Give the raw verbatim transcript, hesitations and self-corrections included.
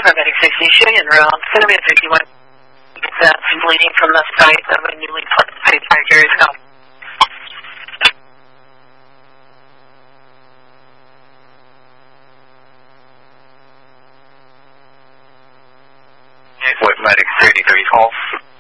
Paramedic sixty, Cheyenne Road, Cinnamon fifty-one. That's bleeding from the site of a newly placed fracture. Go. With medic thirty-three call.